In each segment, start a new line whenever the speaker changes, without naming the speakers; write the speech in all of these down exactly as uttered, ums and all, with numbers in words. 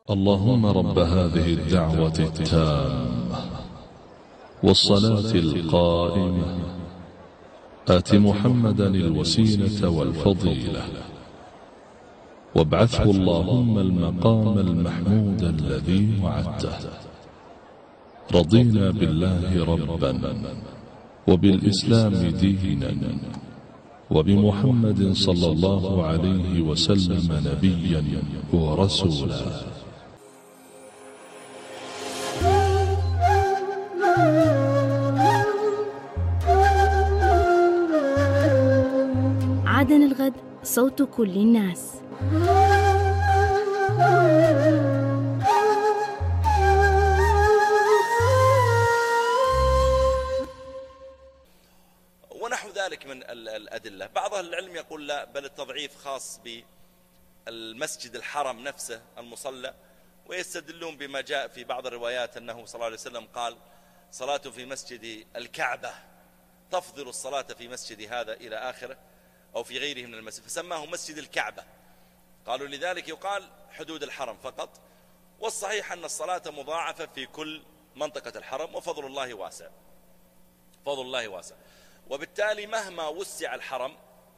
اللهم رب هذه الدعوة التامة والصلاة القائمة آت محمدا الوسيلة والفضيلة وابعثه اللهم المقام المحمود الذي وعدته. رضينا بالله ربا وبالإسلام دينا وبمحمد صلى الله عليه وسلم نبيا ورسولا.
عدن الغد، صوت كل الناس.
ونحو ذلك من الأدلة. بعض أهل العلم يقول لا، بل التضعيف خاص بالمسجد الحرم نفسه المصلى، ويستدلون بما جاء في بعض الروايات أنه صلى الله عليه وسلم قال: صلاة في مسجد الكعبة تفضل الصلاة في مسجد هذا إلى آخره، أو في غيره من المسجد، فسماه مسجد الكعبة. قالوا لذلك يقال حدود الحرم فقط، والصحيح أن الصلاة مضاعفة في كل منطقة الحرم، وفضل الله واسع، فضل الله واسع. وبالتالي مهما وسع الحرم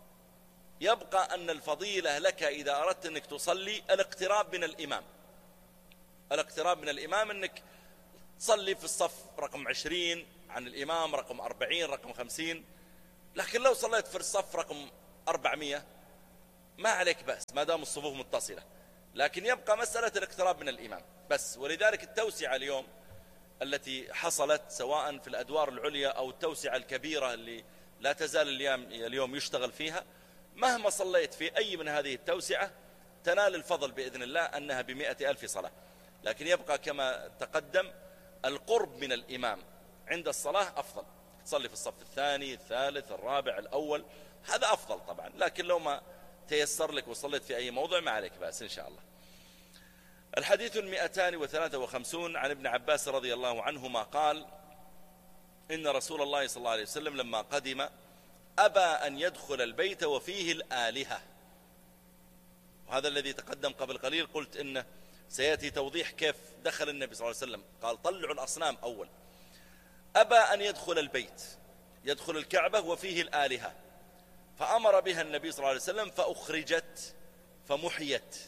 يبقى أن الفضيلة لك إذا أردت أنك تصلي الاقتراب من الإمام، الاقتراب من الإمام، أنك تصلي في الصف رقم عشرين عن الإمام، رقم أربعين، رقم خمسين. لكن لو صليت في الصف رقم أربعمية ما عليك بأس ما دام الصفوف متصلة، لكن يبقى مسألة الاقتراب من الإمام بس. ولذلك التوسعة اليوم التي حصلت سواء في الأدوار العليا أو التوسعة الكبيرة اللي لا تزال اليوم يشتغل فيها، مهما صليت في أي من هذه التوسعة تنال الفضل بإذن الله أنها بمئة ألف صلاة. لكن يبقى كما تقدم القرب من الإمام عند الصلاة أفضل، تصلي في الصف الثاني، الثالث، الرابع، الأول، هذا أفضل طبعا. لكن لو ما تيسر لك وصليت في أي موضع ما عليك بأس إن شاء الله. الحديث المئتان وثلاثة وخمسون عن ابن عباس رضي الله عنهما قال: إن رسول الله صلى الله عليه وسلم لما قدم أبى أن يدخل البيت وفيه الآلهة. وهذا الذي تقدم قبل قليل، قلت إنه سيأتي توضيح كيف دخل النبي صلى الله عليه وسلم. قال: طلعوا الأصنام أول. أبى أن يدخل البيت، يدخل الكعبة وفيه الآلهة، فأمر بها النبي صلى الله عليه وسلم فأخرجت فمحيت،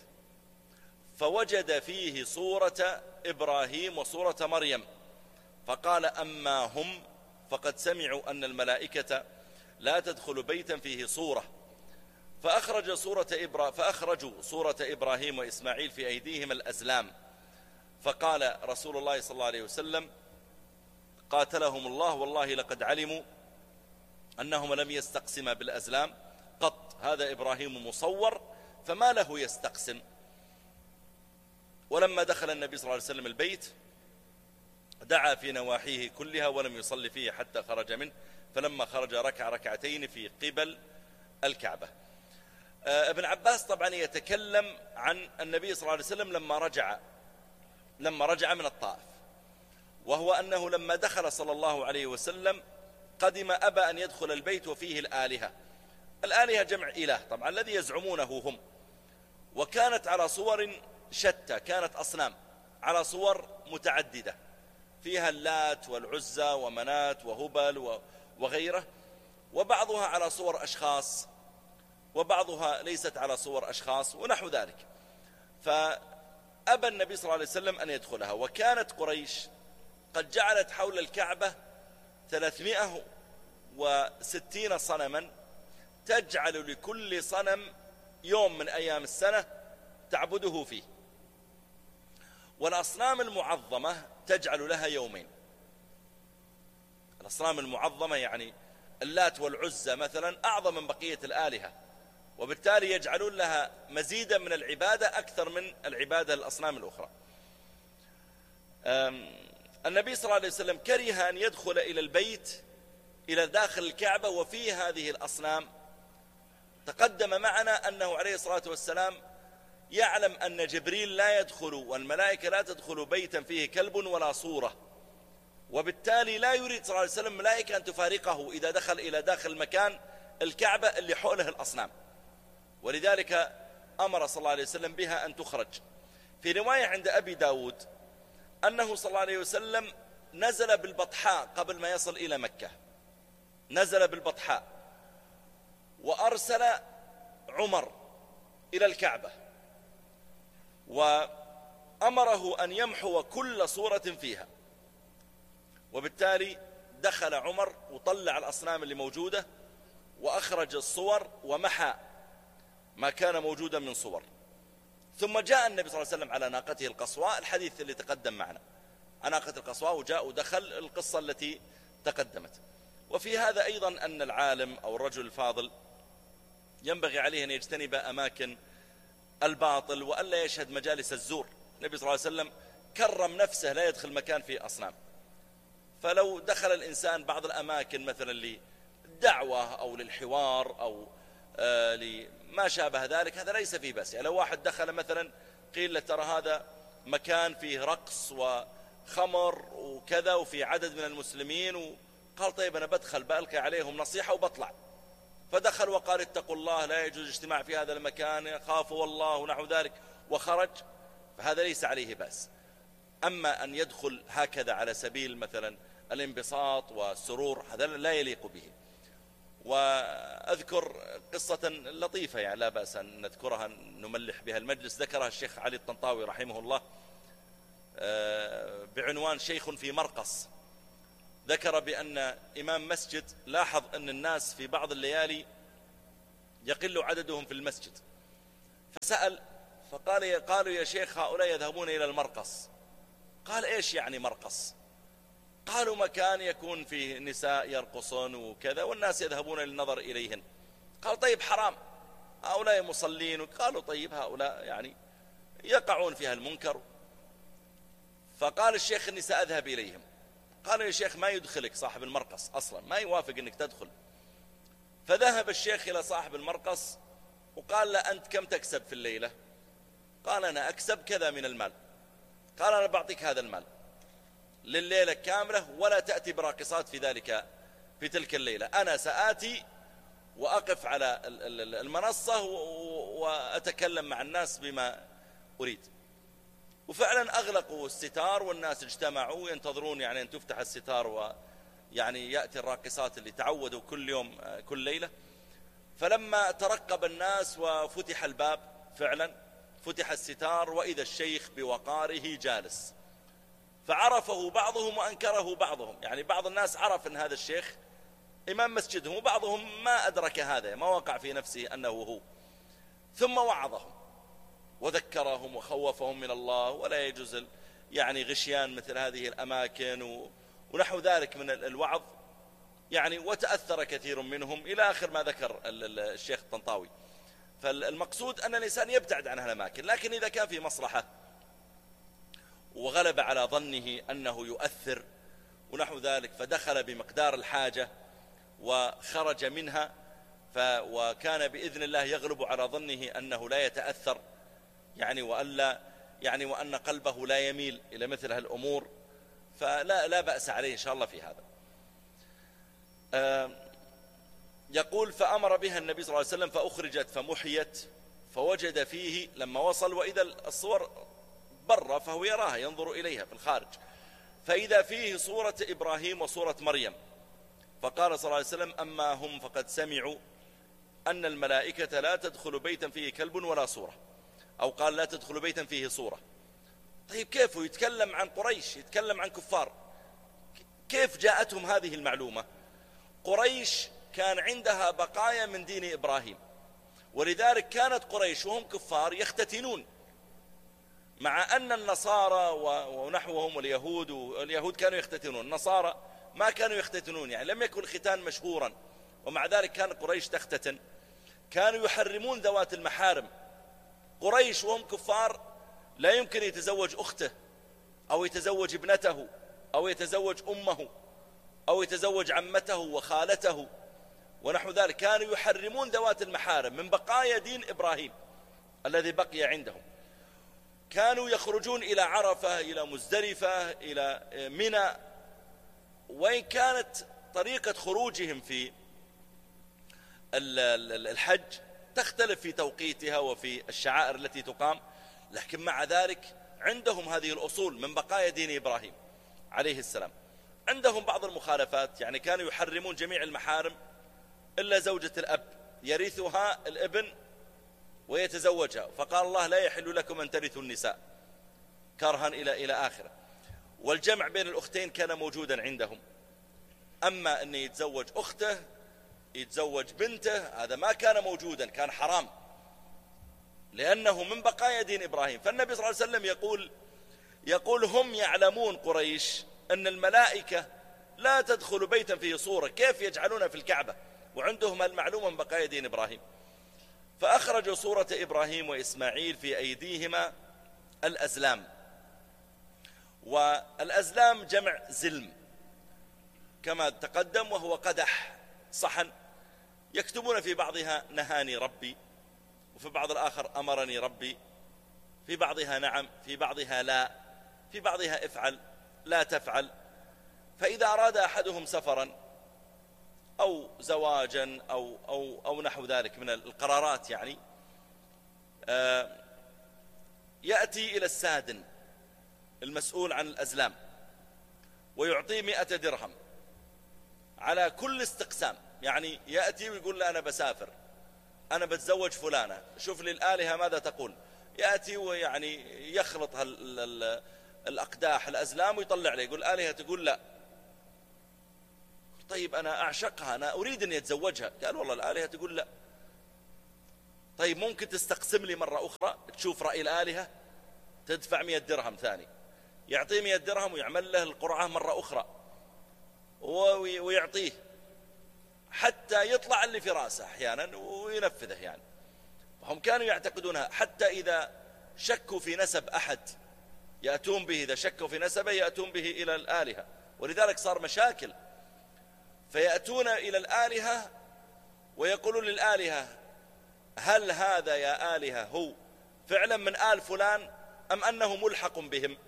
فوجد فيه صورة إبراهيم وصورة مريم، فقال: أما هم فقد سمعوا أن الملائكة لا تدخل بيتا فيه صورة. فأخرج صورة إبرا فأخرجوا صورة إبراهيم وإسماعيل في أيديهم الأزلام، فقال رسول الله صلى الله عليه وسلم: قاتلهم الله، والله لقد علموا أنهم لم يستقسما بالأزلام قط، هذا إبراهيم مصور فما له يستقسم. ولما دخل النبي صلى الله عليه وسلم البيت دعا في نواحيه كلها ولم يصلي فيه حتى خرج منه، فلما خرج ركع ركعتين في قبل الكعبة. ابن عباس طبعا يتكلم عن النبي صلى الله عليه وسلم لما رجع لما رجع من الطائف، وهو أنه لما دخل صلى الله عليه وسلم قدم أبى أن يدخل البيت وفيه الآلهة. الآلهة جمع إله طبعا الذي يزعمونه هم، وكانت على صور شتى، كانت أصنام على صور متعددة فيها اللات والعزى ومنات وهبل وغيره، وبعضها على صور أشخاص وبعضها ليست على صور أشخاص ونحو ذلك. فأبى النبي صلى الله عليه وسلم أن يدخلها. وكانت قريش قد جعلت حول الكعبة ثلاثمائة وستين صنما، تجعل لكل صنم يوم من أيام السنة تعبده فيه، والأصنام المعظمة تجعل لها يومين. الأصنام المعظمة يعني اللات والعزى مثلا أعظم من بقية الآلهة، وبالتالي يجعلون لها مزيدا من العبادة أكثر من العبادة للأصنام الأخرى. النبي صلى الله عليه وسلم كره أن يدخل إلى البيت إلى داخل الكعبة وفيه هذه الأصنام. تقدم معنا أنه عليه الصلاة والسلام يعلم أن جبريل لا يدخل والملائكة لا تدخل بيتا فيه كلب ولا صورة، وبالتالي لا يريد صلى الله عليه وسلم ملائكة أن تفارقه إذا دخل إلى داخل مكان الكعبة اللي حوله الأصنام، ولذلك أمر صلى الله عليه وسلم بها أن تخرج. في رواية عند أبي داود أنه صلى الله عليه وسلم نزل بالبطحاء قبل ما يصل إلى مكة، نزل بالبطحاء وأرسل عمر إلى الكعبة وأمره أن يمحو كل صورة فيها، وبالتالي دخل عمر وطلع الأصنام اللي موجودة وأخرج الصور ومحى ما كان موجودا من صور. ثم جاء النبي صلى الله عليه وسلم على ناقته القصواء، الحديث اللي تقدم معنا عن ناقة القصواء، وجاء ودخل القصة التي تقدمت. وفي هذا أيضا أن العالم أو الرجل الفاضل ينبغي عليه أن يجتنب أماكن الباطل وألا يشهد مجالس الزور. النبي صلى الله عليه وسلم كرم نفسه لا يدخل مكان فيه أصنام، فلو دخل الإنسان بعض الأماكن مثلا للدعوة أو للحوار أو آه لما شابه ذلك هذا ليس فيه بس. يعني لو واحد دخل مثلا قيل له ترى هذا مكان فيه رقص وخمر وكذا وفي عدد من المسلمين، وقال طيب أنا بدخل بألقي عليهم نصيحة وبطلع، فدخل وقال اتقوا الله لا يجوز الاجتماع في هذا المكان خافوا الله ونحو ذلك وخرج، فهذا ليس عليه بأس. أما أن يدخل هكذا على سبيل مثلا الانبساط والسرور هذا لا يليق به. وأذكر قصة لطيفة يعني لا بأس أن نذكرها نملح بها المجلس، ذكرها الشيخ علي الطنطاوي رحمه الله بعنوان شيخ في مرقص. ذكر بأن إمام مسجد لاحظ أن الناس في بعض الليالي يقل عددهم في المسجد، فسأل فقال قالوا يا شيخ هؤلاء يذهبون إلى المرقص. قال إيش يعني مرقص؟ قالوا مكان يكون فيه نساء يرقصون وكذا والناس يذهبون للنظر إليهن. قال طيب حرام، هؤلاء مصلين. قالوا طيب هؤلاء يعني يقعون فيها المنكر. فقال الشيخ إني سأذهب إليهم. قال يا شيخ ما يدخلك صاحب المرقص أصلا، ما يوافق أنك تدخل. فذهب الشيخ إلى صاحب المرقص وقال له أنت كم تكسب في الليلة؟ قال أنا أكسب كذا من المال. قال أنا بعطيك هذا المال لليلة كاملة ولا تأتي براقصات في ذلك في تلك الليلة، أنا سآتي وأقف على المنصة وأتكلم مع الناس بما أريد. وفعلا أغلقوا الستار والناس اجتمعوا ينتظرون يعني أن تفتح الستار ويعني يأتي الراقصات اللي تعودوا كل يوم كل ليلة. فلما ترقب الناس وفتح الباب فعلا فتح الستار وإذا الشيخ بوقاره جالس، فعرفه بعضهم وأنكره بعضهم. يعني بعض الناس عرف أن هذا الشيخ إمام مسجدهم وبعضهم ما أدرك هذا، ما وقع في نفسه أنه هو. ثم وعظهم وذكرهم وخوفهم من الله ولا يجوز يعني غشيان مثل هذه الأماكن ونحو ذلك من الوعظ يعني. وتأثر كثير منهم إلى آخر ما ذكر الشيخ الطنطاوي. فالمقصود أن الإنسان يبتعد عن هالأماكن، لكن إذا كان في مصلحة وغلب على ظنه أنه يؤثر ونحو ذلك فدخل بمقدار الحاجة وخرج منها وكان بإذن الله يغلب على ظنه أنه لا يتأثر يعني وألا يعني وأن قلبه لا يميل إلى مثل هالأمور، فلا لا بأس عليه إن شاء الله في هذا. آه يقول فأمر بها النبي صلى الله عليه وسلم فأخرجت فمحيت فوجد فيه لما وصل وإذا الصور برا فهو يراها ينظر إليها في الخارج، فإذا فيه صورة إبراهيم وصورة مريم. فقال صلى الله عليه وسلم أما هم فقد سمعوا أن الملائكة لا تدخل بيتا فيه كلب ولا صورة، أو قال لا تدخل بيتا فيه صورة. طيب كيف يتكلم عن قريش، يتكلم عن كفار، كيف جاءتهم هذه المعلومة؟ قريش كان عندها بقايا من دين إبراهيم، ولذلك كانت قريش وهم كفار يختتنون، مع أن النصارى ونحوهم واليهود واليهود كانوا يختتنون، النصارى ما كانوا يختتنون، يعني لم يكن الختان مشهورا، ومع ذلك كان قريش تختتن. كانوا يحرمون ذوات المحارم. قريش وهم كفار لا يمكن يتزوج أخته أو يتزوج ابنته أو يتزوج أمه أو يتزوج عمته وخالته ونحو ذلك. كانوا يحرمون ذوات المحارم من بقايا دين إبراهيم الذي بقي عندهم. كانوا يخرجون إلى عرفة إلى مزدلفة إلى منى، وإن كانت طريقة خروجهم في الحج تختلف في توقيتها وفي الشعائر التي تقام، لكن مع ذلك عندهم هذه الأصول من بقايا دين إبراهيم عليه السلام. عندهم بعض المخالفات، يعني كانوا يحرمون جميع المحارم إلا زوجة الأب، يرثها الابن ويتزوجها، فقال الله لا يحل لكم أن ترثوا النساء كرها إلى إلى آخره. والجمع بين الأختين كان موجودا عندهم، أما أن يتزوج أخته يتزوج بنته هذا ما كان موجودا، كان حرام لأنه من بقايا دين إبراهيم. فالنبي صلى الله عليه وسلم يقول يقول هم يعلمون قريش أن الملائكة لا تدخل بيتا فيه صورة، كيف يجعلونها في الكعبة وعندهم المعلومة من بقايا دين إبراهيم؟ فأخرجوا صورة إبراهيم وإسماعيل في أيديهما الأزلام. والأزلام جمع زلم كما تقدم، وهو قدح صحن يكتبون في بعضها نهاني ربي، وفي بعض الآخر أمرني ربي، في بعضها نعم، في بعضها لا، في بعضها افعل لا تفعل. فإذا أراد أحدهم سفرا أو زواجا أو, أو, أو نحو ذلك من القرارات يعني آه يأتي إلى السادن المسؤول عن الأزلام ويعطيه مئة درهم على كل استقسام. يعني يأتي ويقول له أنا بسافر، أنا بتزوج فلانة، شوف لي الآلهة ماذا تقول. يأتي ويعني يخلط الأقداح الأزلام ويطلع لي، يقول الآلهة تقول لا. طيب أنا أعشقها، أنا أريد أن يتزوجها. قال والله الآلهة تقول لا. طيب ممكن تستقسم لي مرة أخرى تشوف رأي الآلهة؟ تدفع مئة درهم ثاني، يعطيه مئة درهم ويعمل له القرعة مرة أخرى ويعطيه حتى يطلع اللي في راسه أحيانا وينفذه. يعني هم كانوا يعتقدونها، حتى إذا شكوا في نسب أحد يأتون به، إذا شكوا في نسبه يأتون به إلى الآلهة، ولذلك صار مشاكل. فيأتون إلى الآلهة ويقولون للآلهة هل هذا يا آلهة هو فعلا من آل فلان أم أنه ملحق بهم؟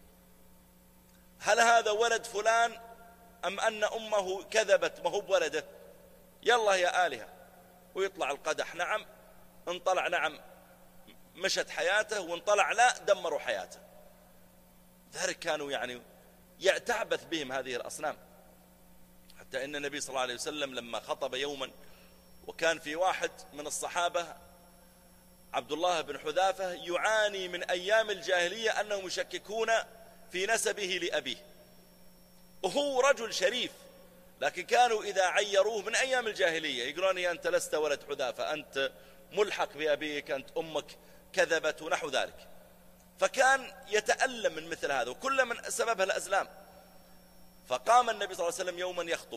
هل هذا ولد فلان أم أن أمه كذبت ما هو بولده؟ يلا يا آلهة. ويطلع القدح نعم، انطلع نعم مشت حياته، وانطلع لا دمروا حياته. ذلك كانوا يعني يعتعبث بهم هذه الأصنام. حتى إن النبي صلى الله عليه وسلم لما خطب يوما وكان في واحد من الصحابة عبد الله بن حذافة يعاني من أيام الجاهلية أنهم يشككون في نسبه لأبيه، وهو رجل شريف، لكن كانوا إذا عيروه من أيام الجاهلية يقولون أنت لست ولد حذافة، أنت ملحق بأبيك، أنت أمك كذبت ونحو ذلك. فكان يتألم من مثل هذا، وكل من سببها الأزلام. فقام النبي صلى الله عليه وسلم يوما يخطب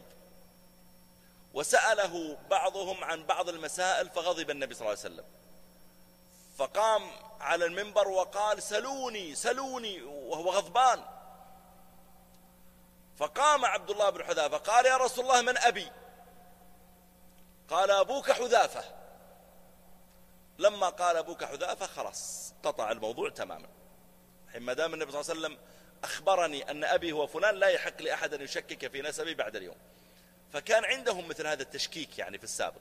وسأله بعضهم عن بعض المسائل، فغضب النبي صلى الله عليه وسلم، فقام على المنبر وقال سلوني سلوني وهو غضبان. فقام عبد الله بن حذافة قال يا رسول الله من أبي؟ قال أبوك حذافة. لما قال أبوك حذافة خلاص قطع الموضوع تماما. ما دام النبي صلى الله عليه وسلم أخبرني أن أبي هو فلان لا يحق لأحد أن يشكك في نسبي بعد اليوم. فكان عندهم مثل هذا التشكيك يعني في السابق.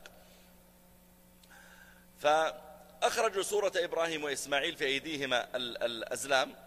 فأخرجوا صورة إبراهيم وإسماعيل في أيديهما الأزلام.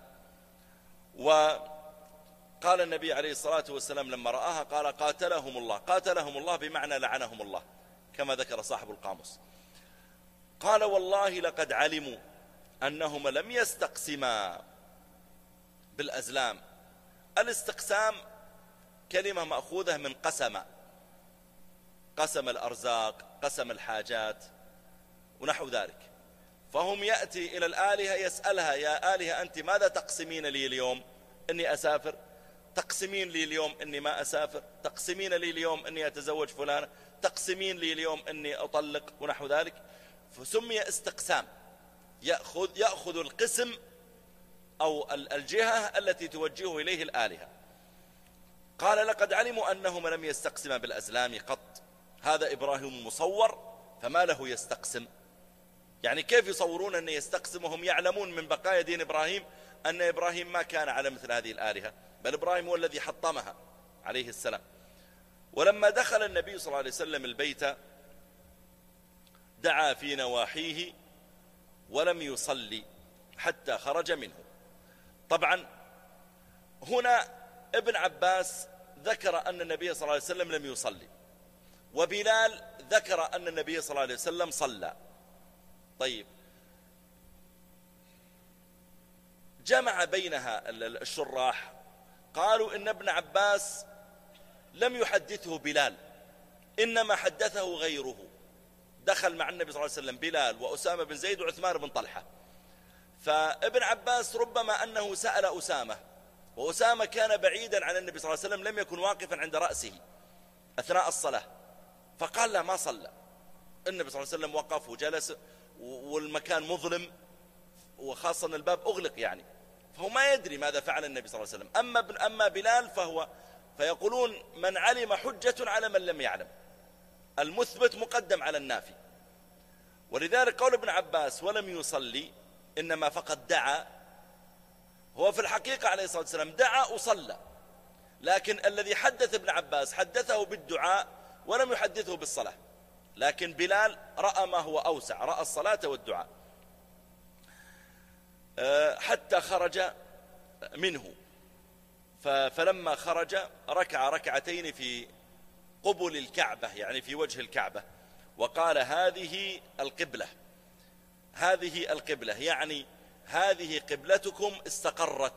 وقال النبي عليه الصلاة والسلام لما رآها قال قاتلهم الله. قاتلهم الله بمعنى لعنهم الله كما ذكر صاحب القاموس. قال والله لقد علموا أنهما لم يستقسما بالأزلام. الاستقسام كلمة مأخوذة من قسم، قسم الأرزاق، قسم الحاجات ونحو ذلك. فهم يأتي إلى الآلهة يسألها يا آلهة أنت ماذا تقسمين لي اليوم؟ إني أسافر. تقسمين لي اليوم إني ما أسافر. تقسمين لي اليوم إني أتزوج فلانة. تقسمين لي اليوم إني أطلق ونحو ذلك. فسمي استقسام، يأخذ, يأخذ القسم أو الجهة التي توجهه إليه الآلهة. قال لقد علموا أنهما لم يستقسما بالأزلام قط. هذا إبراهيم مصور فما له يستقسم. يعني كيف يصورون أن يستقسم وهم يعلمون من بقايا دين إبراهيم أن إبراهيم ما كان على مثل هذه الآلهة، بل إبراهيم هو الذي حطمها عليه السلام. ولما دخل النبي صلى الله عليه وسلم البيت دعا في نواحيه ولم يصلي حتى خرج منه. طبعا هنا ابن عباس ذكر أن النبي صلى الله عليه وسلم لم يصلي، وبلال ذكر أن النبي صلى الله عليه وسلم صلى. طيب، جمع بينها الشراح، قالوا إن ابن عباس لم يحدثه بلال، إنما حدثه غيره. دخل مع النبي صلى الله عليه وسلم بلال وأسامة بن زيد وعثمان بن طلحة، فابن عباس ربما أنه سأل أسامة، وأسامة كان بعيدا عن النبي صلى الله عليه وسلم، لم يكن واقفا عند رأسه أثناء الصلاة، فقال لا ما صلى. النبي صلى الله عليه وسلم وقف وجلس والمكان مظلم، وخاصة الباب أغلق يعني، فهو ما يدري ماذا فعل النبي صلى الله عليه وسلم. أما, أما بلال فهو فيقولون من علم حجة على من لم يعلم، المثبت مقدم على النافي. ولذلك قول ابن عباس ولم يصلي إنما فقط دعا، هو في الحقيقة عليه الصلاة والسلام دعا وصلى، لكن الذي حدث ابن عباس حدثه بالدعاء ولم يحدثه بالصلاة، لكن بلال رأى ما هو أوسع، رأى الصلاة والدعاء. حتى خرج منه، فلما خرج ركع ركعتين في قبل الكعبة، يعني في وجه الكعبة، وقال هذه القبلة، هذه القبلة، يعني هذه قبلتكم استقرت،